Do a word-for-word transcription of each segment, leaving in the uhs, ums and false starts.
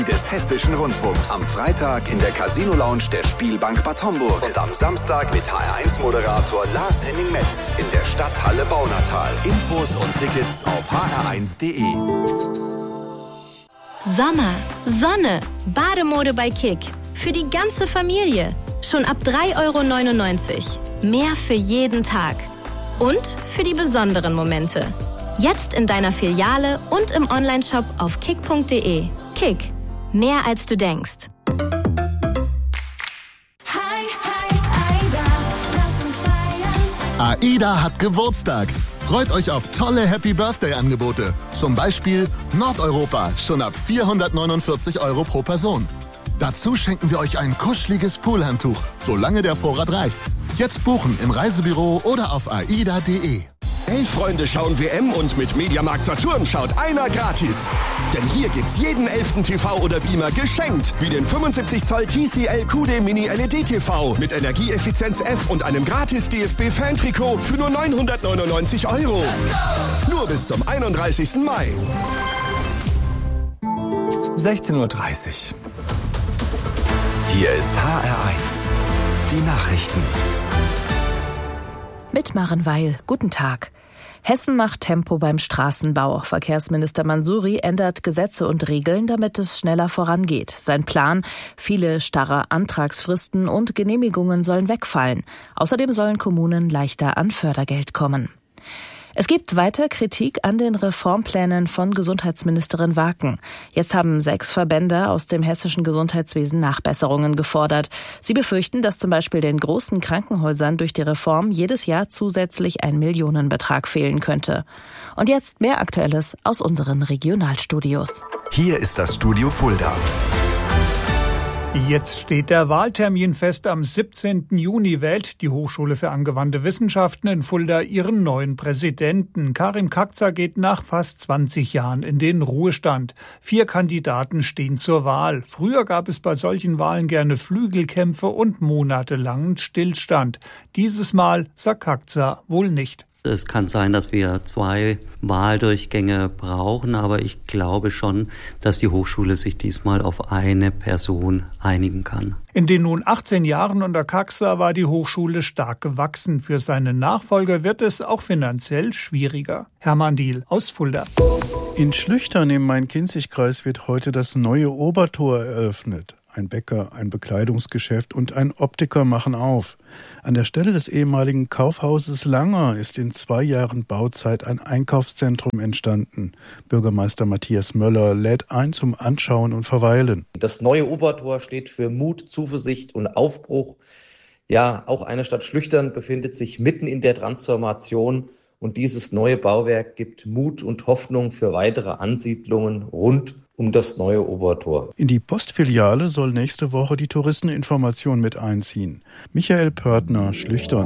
des Hessischen Rundfunks. Am Freitag in der Casino Lounge der Spielbank Bad Homburg. Und am Samstag mit H R eins Moderator Lars Henning Metz in der Stadthalle Baunatal. Infos und Tickets auf h r eins punkt d e. Sommer, Sonne, Bademode bei Kick. Für die ganze Familie. Schon ab drei Euro neunundneunzig. Mehr für jeden Tag. Und für die besonderen Momente. Jetzt in deiner Filiale und im Onlineshop auf kick punkt d e. Kick. Mehr als du denkst. Hi, hi, Aida, lass uns feiern. AIDA hat Geburtstag. Freut euch auf tolle Happy Birthday-Angebote. Zum Beispiel Nordeuropa, schon ab vierhundertneunundvierzig Euro pro Person. Dazu schenken wir euch ein kuscheliges Poolhandtuch, solange der Vorrat reicht. Jetzt buchen im Reisebüro oder auf aida punkt d e. Elf Freunde schauen W M und mit Mediamarkt Saturn schaut einer gratis. Denn hier gibt's jeden elften T V oder Beamer geschenkt. Wie den fünfundsiebzig Zoll T C L Q D Mini L E D T V mit Energieeffizienz F und einem gratis D F B Fan-Trikot für nur neunhundertneunundneunzig Euro. Nur bis zum einunddreißigsten Mai. sechzehn Uhr dreißig. Hier ist H R eins. Die Nachrichten. Mit Maren Weil. Guten Tag. Hessen macht Tempo beim Straßenbau. Verkehrsminister Mansouri ändert Gesetze und Regeln, damit es schneller vorangeht. Sein Plan: viele starre Antragsfristen und Genehmigungen sollen wegfallen. Außerdem sollen Kommunen leichter an Fördergeld kommen. Es gibt weiter Kritik an den Reformplänen von Gesundheitsministerin Waken. Jetzt haben sechs Verbände aus dem hessischen Gesundheitswesen Nachbesserungen gefordert. Sie befürchten, dass zum Beispiel den großen Krankenhäusern durch die Reform jedes Jahr zusätzlich ein Millionenbetrag fehlen könnte. Und jetzt mehr Aktuelles aus unseren Regionalstudios. Hier ist das Studio Fulda. Jetzt steht der Wahltermin fest. Am siebzehnten Juni wählt die Hochschule für angewandte Wissenschaften in Fulda ihren neuen Präsidenten. Karim Kakzer geht nach fast zwanzig Jahren in den Ruhestand. Vier Kandidaten stehen zur Wahl. Früher gab es bei solchen Wahlen gerne Flügelkämpfe und monatelangen Stillstand. Dieses Mal, sagt Kakzer, wohl nicht. Es kann sein, dass wir zwei Wahldurchgänge brauchen, aber ich glaube schon, dass die Hochschule sich diesmal auf eine Person einigen kann. In den nun achtzehn Jahren unter Kakzer war die Hochschule stark gewachsen. Für seine Nachfolger wird es auch finanziell schwieriger. Hermann Diehl aus Fulda. In Schlüchtern im Main-Kinzig-Kreis wird heute das neue Obertor eröffnet. Ein Bäcker, ein Bekleidungsgeschäft und ein Optiker machen auf. An der Stelle des ehemaligen Kaufhauses Langer ist in zwei Jahren Bauzeit ein Einkaufszentrum entstanden. Bürgermeister Matthias Möller lädt ein zum Anschauen und Verweilen. Das neue Obertor steht für Mut, Zuversicht und Aufbruch. Ja, auch eine Stadt Schlüchtern befindet sich mitten in der Transformation. Und dieses neue Bauwerk gibt Mut und Hoffnung für weitere Ansiedlungen rund um das neue Obertor. In die Postfiliale soll nächste Woche die Touristeninformation mit einziehen. Michael Pörtner, Schlüchtern.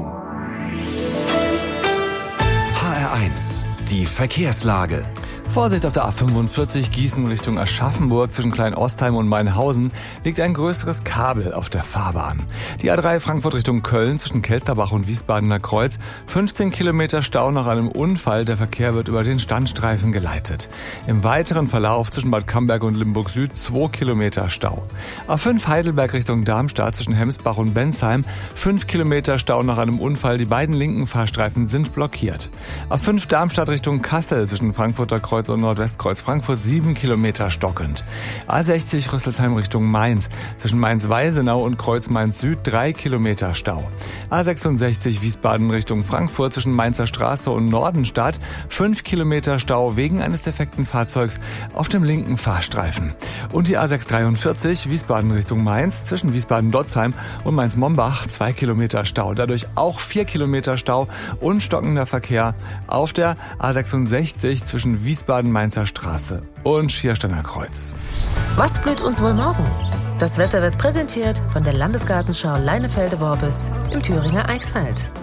H R eins. Die Verkehrslage. Vorsicht auf der A fünfundvierzig Gießen Richtung Aschaffenburg zwischen Kleinostheim und Mainhausen liegt ein größeres Kabel auf der Fahrbahn. Die A drei Frankfurt Richtung Köln zwischen Kelsterbach und Wiesbadener Kreuz, fünfzehn Kilometer Stau nach einem Unfall, der Verkehr wird über den Standstreifen geleitet. Im weiteren Verlauf zwischen Bad Camberg und Limburg Süd zwei Kilometer Stau. A fünf Heidelberg Richtung Darmstadt zwischen Hemsbach und Bensheim, fünf Kilometer Stau nach einem Unfall, die beiden linken Fahrstreifen sind blockiert. A fünf Darmstadt Richtung Kassel zwischen Frankfurter Kreuz und Nordwestkreuz Frankfurt sieben Kilometer stockend. A sechzig Rüsselsheim Richtung Mainz zwischen Mainz-Weisenau und Kreuz Mainz Süd drei Kilometer Stau. A sechsundsechzig Wiesbaden Richtung Frankfurt zwischen Mainzer Straße und Nordenstadt fünf Kilometer Stau wegen eines defekten Fahrzeugs auf dem linken Fahrstreifen. Und die A sechshundertdreiundvierzig Wiesbaden Richtung Mainz zwischen Wiesbaden-Dotzheim und Mainz-Mombach zwei Kilometer Stau. Dadurch auch vier Kilometer Stau und stockender Verkehr auf der A sechsundsechzig zwischen Wiesbaden-Mainzer Straße und Schiersteiner Kreuz. Was blüht uns wohl morgen? Das Wetter wird präsentiert von der Landesgartenschau Leinefelde-Worbis im Thüringer Eichsfeld.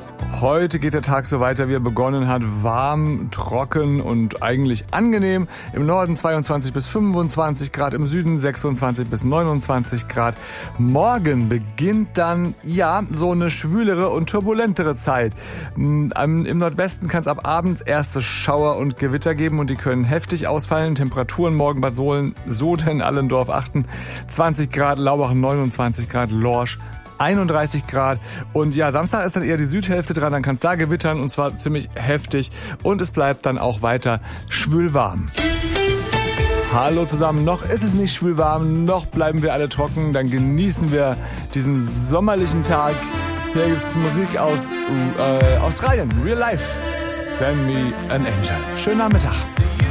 Heute geht der Tag so weiter, wie er begonnen hat. Warm, trocken und eigentlich angenehm. Im Norden zweiundzwanzig bis fünfundzwanzig Grad, im Süden sechsundzwanzig bis neunundzwanzig Grad. Morgen beginnt dann, ja, so eine schwülere und turbulentere Zeit. Im Nordwesten kann es ab Abend erste Schauer und Gewitter geben und die können heftig ausfallen. Temperaturen morgen Bad Sohlen, Soden, Allendorf achtundzwanzig Grad, Laubach neunundzwanzig Grad, Lorsch einunddreißig Grad. Und ja, Samstag ist dann eher die Südhälfte dran, dann kann es da gewittern und zwar ziemlich heftig und es bleibt dann auch weiter schwülwarm. Hallo zusammen, noch ist es nicht schwülwarm, noch bleiben wir alle trocken, dann genießen wir diesen sommerlichen Tag. Hier gibt's Musik aus äh, Australien, Real Life, Send Me an Angel. Schönen Nachmittag.